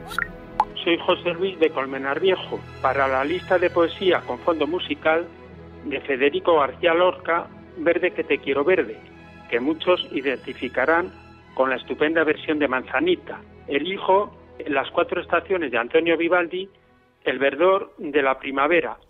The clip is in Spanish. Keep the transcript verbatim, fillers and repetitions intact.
Soy José Luis de Colmenar Viejo, para la lista de poesía con fondo musical de Federico García Lorca, Verde que te quiero verde, que muchos identificarán con la estupenda versión de Manzanita. Elijo Las cuatro estaciones de Antonio Vivaldi, el verdor de la primavera,